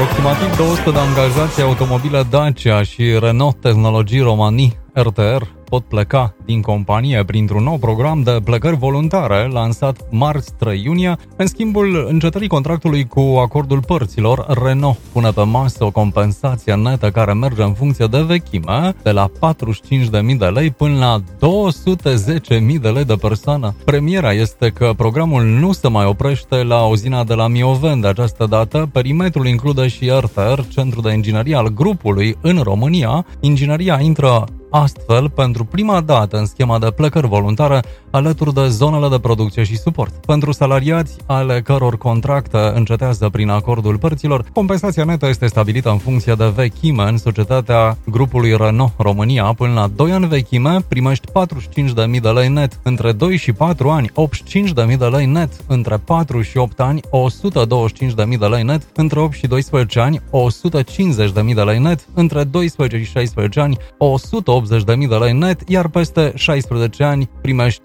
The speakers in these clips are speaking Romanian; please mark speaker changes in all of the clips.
Speaker 1: Aproximativ 200 de angajați automobile Dacia și Renault Tehnologii România RTR pot pleca din companie printr-un nou program de plecări voluntare lansat marți 3 iunie. În schimbul încetării contractului cu acordul părților, Renault pune pe masă o compensație netă care merge în funcție de vechime, de la 45.000 de lei până la 210.000 de lei de persoană. Premiera este că programul nu se mai oprește la uzina de la Mioveni. De această dată, perimetrul include și RTR, centrul de inginerie al grupului în România. Ingineria intră astfel pentru prima dată în schema de plecări voluntare alături de zonele de producție și suport. Pentru salariați ale căror contracte încetează prin acordul părților, compensația netă este stabilită în funcție de vechime. În societatea grupului Renault România, până la 2 ani vechime, primești 45.000 de lei net, între 2 și 4 ani 85.000 de lei net, între 4 și 8 ani 125.000 de lei net, între 8 și 12 ani 150.000 de lei net, între 12 și 16 ani 180.000 de lei net, iar peste 16 ani primești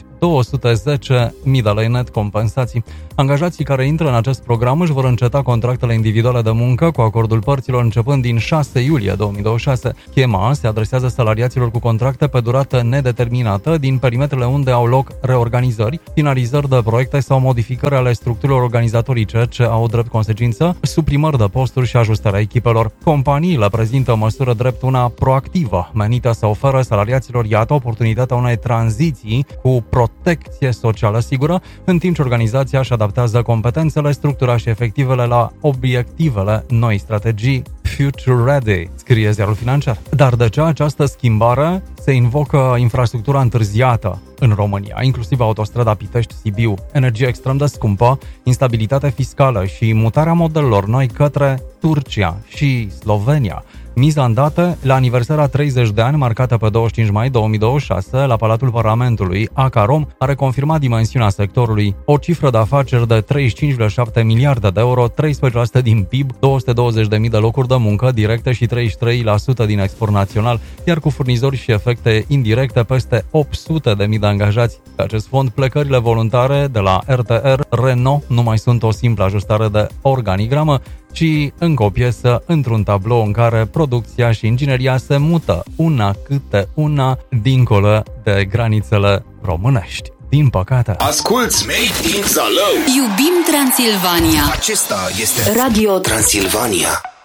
Speaker 1: 210.000 de lei net compensații. Angajații care intră în acest program își vor înceta contractele individuale de muncă cu acordul părților începând din 6 iulie 2026. Schema se adresează salariaților cu contracte pe durată nedeterminată din perimetrele unde au loc reorganizări, finalizări de proiecte sau modificări ale structurilor organizatorice ce au drept consecință suprimări de posturi și ajustarea echipelor. Companiile prezintă o măsură drept una proactivă, menită să ofere salariaților, iată, oportunitatea unei tranziții cu protecție socială sigură, în timp ce organizația își adaptează competențele, structura și efectivele la obiectivele noi strategii Future Ready, scrie ziarul financiar. Dar de ce această schimbare? Se invocă infrastructura întârziată în România, inclusiv autostrada Pitești-Sibiu, energie extrem de scumpă, instabilitate fiscală și mutarea modelelor noi către Turcia și Slovenia. Miza în date, la aniversarea 30 de ani, marcată pe 25 mai 2026, la Palatul Parlamentului, Acarom a reconfirmat dimensiunea sectorului, o cifră de afaceri de 35,7 miliarde de euro, 13% din PIB, 220.000 de locuri de muncă directe și 33% din export național, iar cu furnizori și efecte indirecte peste 800.000 de angajați. Pe acest fond, plecările voluntare de la RTR Renault nu mai sunt o simplă ajustare de organigramă, ci încă o piesă într-un tablou în care producția și ingineria se mută una câte una dincolo de granițele românești. Din păcate.
Speaker 2: Asculți Made in Zalău.
Speaker 3: Iubim Transilvania.
Speaker 2: Acesta este Radio Transilvania.